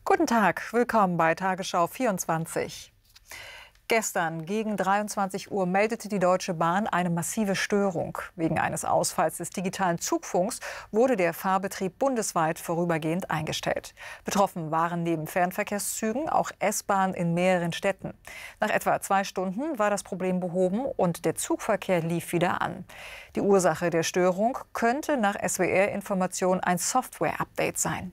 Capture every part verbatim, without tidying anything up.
Guten Tag, willkommen bei Tagesschau vierundzwanzig. Gestern gegen dreiundzwanzig Uhr meldete die Deutsche Bahn eine massive Störung. Wegen eines Ausfalls des digitalen Zugfunks wurde der Fahrbetrieb bundesweit vorübergehend eingestellt. Betroffen waren neben Fernverkehrszügen auch S-Bahnen in mehreren Städten. Nach etwa zwei Stunden war das Problem behoben und der Zugverkehr lief wieder an. Die Ursache der Störung könnte nach S W R-Information ein Software-Update sein.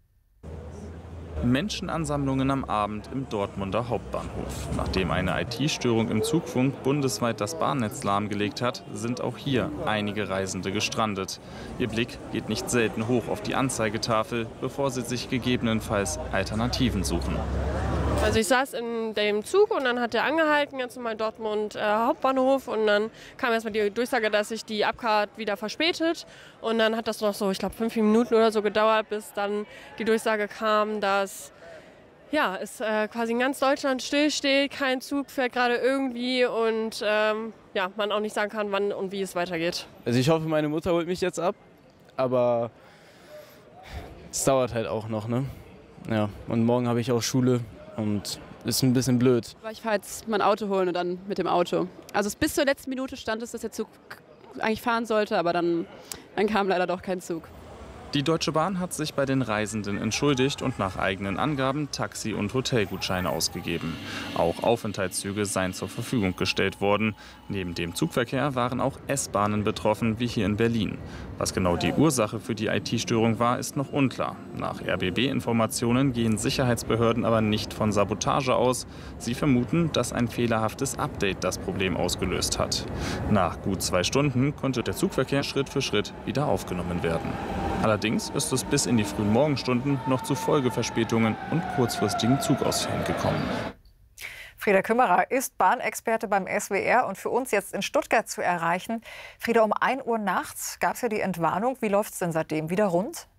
Menschenansammlungen am Abend im Dortmunder Hauptbahnhof. Nachdem eine I T-Störung im Zugfunk bundesweit das Bahnnetz lahmgelegt hat, sind auch hier einige Reisende gestrandet. Ihr Blick geht nicht selten hoch auf die Anzeigetafel, bevor sie sich gegebenenfalls Alternativen suchen. Also ich saß in dem Zug und dann hat er angehalten, ganz normal Dortmund äh, Hauptbahnhof, und dann kam erstmal die Durchsage, dass sich die Abfahrt wieder verspätet, und dann hat das noch so, ich glaube, fünf Minuten oder so gedauert, bis dann die Durchsage kam, dass ja, es äh, quasi in ganz Deutschland stillsteht, kein Zug fährt gerade irgendwie und ähm, ja, man auch nicht sagen kann, wann und wie es weitergeht. Also ich hoffe, meine Mutter holt mich jetzt ab, aber es dauert halt auch noch, ne? Ja, und morgen habe ich auch Schule. Und ist ein bisschen blöd. Ich fahre jetzt mein Auto holen und dann mit dem Auto. Also bis zur letzten Minute stand es, dass der Zug eigentlich fahren sollte, aber dann, dann kam leider doch kein Zug. Die Deutsche Bahn hat sich bei den Reisenden entschuldigt und nach eigenen Angaben Taxi- und Hotelgutscheine ausgegeben. Auch Aufenthaltszüge seien zur Verfügung gestellt worden. Neben dem Zugverkehr waren auch S-Bahnen betroffen, wie hier in Berlin. Was genau die Ursache für die I T-Störung war, ist noch unklar. Nach R B B-Informationen gehen Sicherheitsbehörden aber nicht von Sabotage aus. Sie vermuten, dass ein fehlerhaftes Update das Problem ausgelöst hat. Nach gut zwei Stunden konnte der Zugverkehr Schritt für Schritt wieder aufgenommen werden. Allerdings ist es bis in die frühen Morgenstunden noch zu Folgeverspätungen und kurzfristigen Zugausfällen gekommen. Frieda Kümmerer ist Bahnexperte beim S W R und für uns jetzt in Stuttgart zu erreichen. Frieda, um ein Uhr nachts gab es ja die Entwarnung. Wie läuft es denn seitdem? Wieder rund?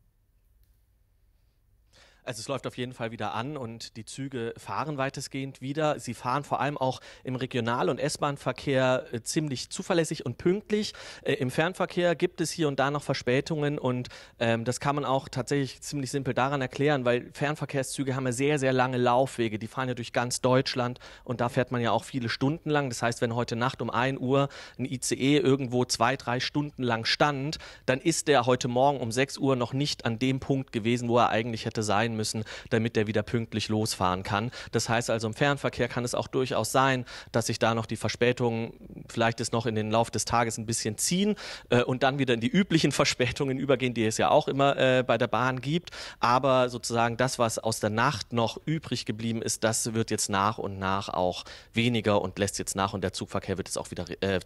Also es läuft auf jeden Fall wieder an und die Züge fahren weitestgehend wieder. Sie fahren vor allem auch im Regional- und S-Bahn-Verkehr äh, ziemlich zuverlässig und pünktlich. Äh, Im Fernverkehr gibt es hier und da noch Verspätungen und ähm, das kann man auch tatsächlich ziemlich simpel daran erklären, weil Fernverkehrszüge haben ja sehr, sehr lange Laufwege. Die fahren ja durch ganz Deutschland und da fährt man ja auch viele Stunden lang. Das heißt, wenn heute Nacht um ein Uhr ein I C E irgendwo zwei, drei Stunden lang stand, dann ist der heute Morgen um sechs Uhr noch nicht an dem Punkt gewesen, wo er eigentlich hätte sein müssen, damit er wieder pünktlich losfahren kann. Das heißt also, im Fernverkehr kann es auch durchaus sein, dass sich da noch die Verspätungen vielleicht ist noch in den Lauf des Tages ein bisschen ziehen äh, und dann wieder in die üblichen Verspätungen übergehen, die es ja auch immer äh, bei der Bahn gibt. Aber sozusagen das, was aus der Nacht noch übrig geblieben ist, das wird jetzt nach und nach auch weniger und lässt jetzt nach und der Zugverkehr wird jetzt auch wieder, äh,